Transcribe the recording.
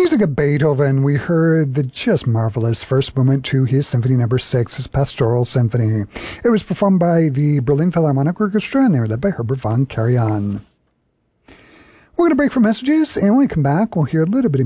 Music of Beethoven, we heard the just marvelous first movement to his Symphony No. 6, his Pastoral Symphony. It was performed by the Berlin Philharmonic Orchestra, and they were led by Herbert von Karajan. We're going to break for messages, and when we come back, we'll hear a little bit of